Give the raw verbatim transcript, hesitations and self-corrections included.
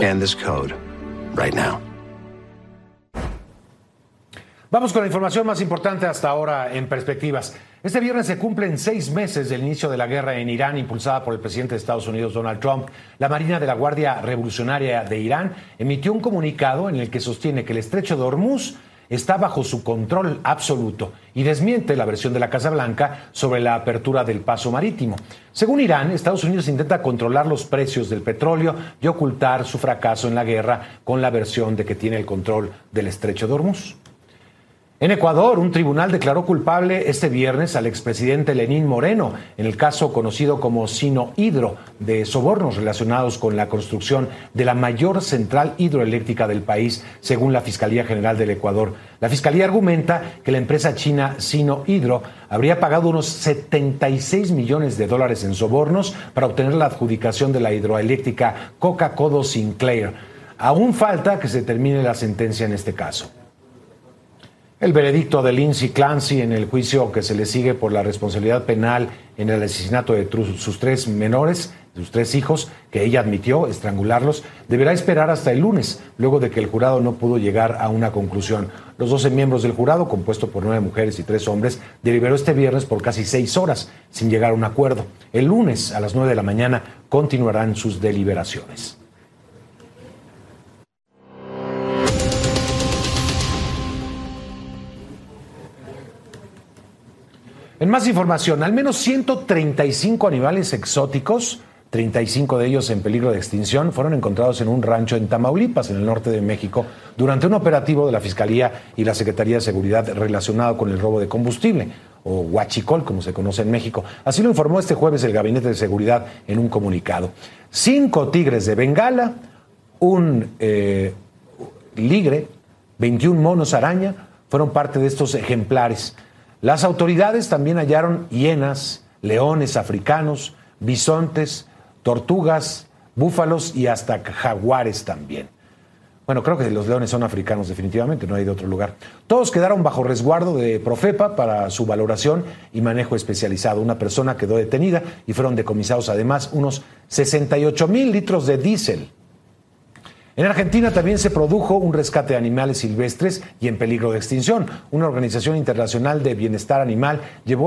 Scan this code right now. Vamos con la información más importante hasta ahora en Perspectivas. Este viernes se cumplen seis meses del inicio de la guerra en Irán, impulsada por el presidente de Estados Unidos, Donald Trump. La Marina de la Guardia Revolucionaria de Irán emitió un comunicado en el que sostiene que el estrecho de Hormuz está bajo su control absoluto y desmiente la versión de la Casa Blanca sobre la apertura del paso marítimo. Según Irán, Estados Unidos intenta controlar los precios del petróleo y ocultar su fracaso en la guerra con la versión de que tiene el control del estrecho de Hormuz. En Ecuador, un tribunal declaró culpable este viernes al expresidente Lenín Moreno en el caso conocido como Sinohidro de sobornos relacionados con la construcción de la mayor central hidroeléctrica del país, según la Fiscalía General del Ecuador. La Fiscalía argumenta que la empresa china Sinohidro habría pagado unos setenta y seis millones de dólares en sobornos para obtener la adjudicación de la hidroeléctrica Coca-Codo Sinclair. Aún falta que se termine la sentencia en este caso. El veredicto de Lindsay Clancy en el juicio que se le sigue por la responsabilidad penal en el asesinato de sus tres menores, sus tres hijos, que ella admitió estrangularlos, deberá esperar hasta el lunes, luego de que el jurado no pudo llegar a una conclusión. Los doce miembros del jurado, compuesto por nueve mujeres y tres hombres, deliberó este viernes por casi seis horas, sin llegar a un acuerdo. El lunes, a las nueve de la mañana, continuarán sus deliberaciones. En más información, al menos ciento treinta y cinco animales exóticos, treinta y cinco de ellos en peligro de extinción, fueron encontrados en un rancho en Tamaulipas, en el norte de México, durante un operativo de la Fiscalía y la Secretaría de Seguridad relacionado con el robo de combustible, o huachicol, como se conoce en México. Así lo informó este jueves el Gabinete de Seguridad en un comunicado. Cinco tigres de Bengala, un eh, ligre, veintiún monos araña, fueron parte de estos ejemplares. Las autoridades también hallaron hienas, leones africanos, bisontes, tortugas, búfalos y hasta jaguares también. Bueno, creo que los leones son africanos definitivamente, no hay de otro lugar. Todos quedaron bajo resguardo de Profepa para su valoración y manejo especializado. Una persona quedó detenida y fueron decomisados además unos sesenta y ocho mil litros de diésel. En Argentina también se produjo un rescate de animales silvestres y en peligro de extinción. Una organización internacional de bienestar animal llevó